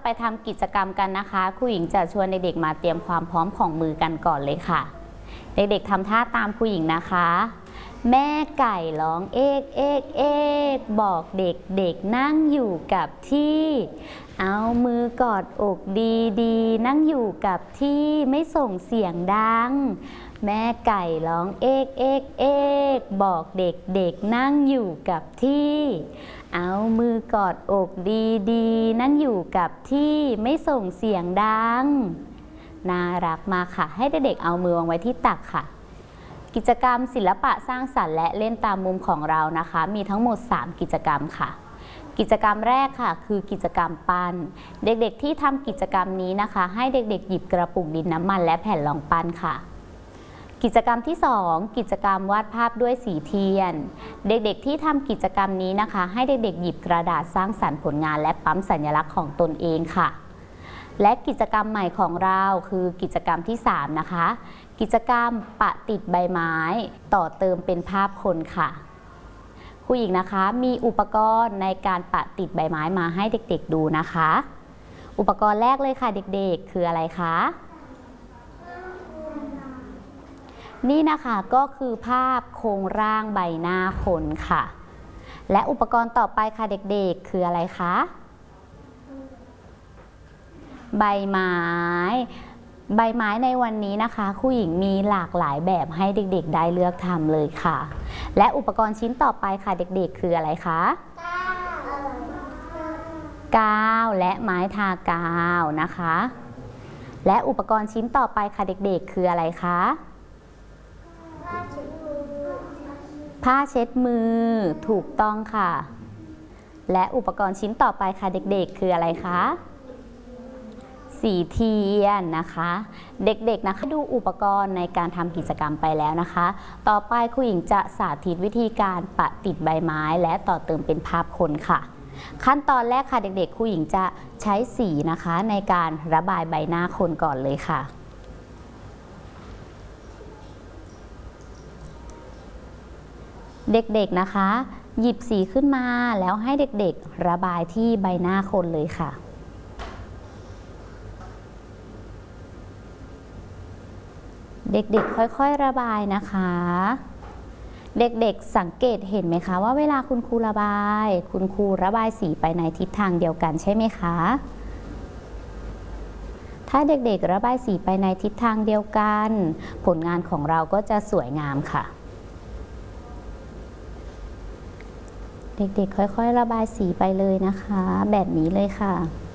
ไปทำกิจกรรมกันนะคะครูหญิงจะชวนเด็กๆมาเตรียมความพร้อมของมือกันก่อนเลยค่ะเด็กๆทำท่าตามครูหญิงนะคะแม่ไก่ร้องเอกเอกเอกบอกเด็กๆนั่งอยู่กับที่เอามือกอดอกดีๆนั่งอยู่กับที่ไม่ส่งเสียงดังแม่ไก่ร้องเอกเอกเอกบอกเด็กๆนั่งอยู่กับที่เอามือกอดอกดีๆนั่งอยู่กับที่ไม่ส่งเสียงดังน่ารักมากค่ะให้เด็กๆเอามือวางไว้ที่ตักค่ะกิจกรรมศิลปะสร้างสรรค์และเล่นตามมุมของเรานะคะมีทั้งหมด3กิจกรรมค่ะกิจกรรมแรกค่ะคือกิจกรรมปั้นเด็กๆที่ทำกิจกรรมนี้นะคะให้เด็กๆหยิบกระปุกดินน้ำมันและแผ่นรองปั้นค่ะกิจกรรมที่2กิจกรรมวาดภาพด้วยสีเทียนเด็กๆที่ทำกิจกรรมนี้นะคะให้เด็กๆหยิบกระดาษสร้างสรรค์ผลงานและปั๊มสัญลักษณ์ของตนเองค่ะและกิจกรรมใหม่ของเราคือกิจกรรมที่3นะคะกิจกรรมปะติดใบไม้ต่อเติมเป็นภาพคนค่ะครูหญิงนะคะมีอุปกรณ์ในการปะติดใบไม้มาให้เด็กๆดูนะคะอุปกรณ์แรกเลยค่ะเด็กๆคืออะไรคะนี่นะคะก็คือภาพโครงร่างใบหน้าคนค่ะและอุปกรณ์ต่อไปค่ะเด็กๆคืออะไรคะใบไม้ใบไม้ในวันนี้นะคะครูหญิงมีหลากหลายแบบให้เด็กๆได้เลือกทำเลยค่ะและอุปกรณ์ชิ้นต่อไปค่ะเด็กๆคืออะไรคะกาวและไม้ทากาวนะคะและอุปกรณ์ชิ้นต่อไปค่ะเด็กๆคืออะไรคะผ้าเช็ดมือถูกต้องค่ะและอุปกรณ์ชิ้นต่อไปค่ะเด็กๆคืออะไรคะสีเทียนนะคะเด็กๆนะคะดูอุปกรณ์ในการทำกิจกรรมไปแล้วนะคะต่อไปครูหญิงจะสาธิตวิธีการปะติดใบไม้และต่อเติมเป็นภาพคนค่ะขั้นตอนแรกค่ะเด็กๆครูหญิงจะใช้สีนะคะในการระบายใบหน้าคนก่อนเลยค่ะเด็กๆนะคะหยิบสีขึ้นมาแล้วให้เด็กๆระบายที่ใบหน้าคนเลยค่ะเด็กๆค่อยๆระบายนะคะเด็กๆสังเกตเห็นไหมคะว่าเวลาคุณครูระบายคุณครูระบายสีไปในทิศทางเดียวกันใช่ไหมคะถ้าเด็กๆระบายสีไปในทิศทางเดียวกันผลงานของเราก็จะสวยงามค่ะเด็กๆค่อยๆระบายสีไปเลยนะคะแบบนี้เลยค่ะ